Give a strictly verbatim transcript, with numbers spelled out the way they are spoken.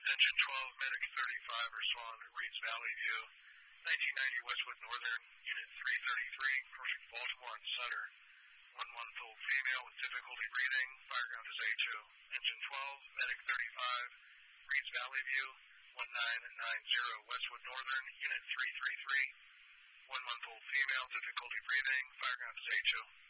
Engine twelve, Medic thirty-five, or Swan, reads Valley View. nineteen ninety Westwood Northern, Unit three thirty-three, approaching Baltimore and Sutter. one one full female with difficulty breathing, fire ground is A two. Engine twelve, Medic thirty-five, reads Valley View. one nine nine zero Westwood Northern, Unit three thirty-three. one one full female, difficulty breathing, fire ground is A two.